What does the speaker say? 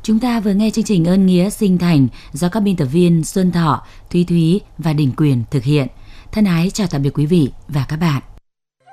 Chúng ta vừa nghe chương trình Ơn Nghĩa Sinh Thành do các biên tập viên Xuân Thọ, Thúy Thúy và Đình Quyền thực hiện. Thân ái chào tạm biệt quý vị và các bạn.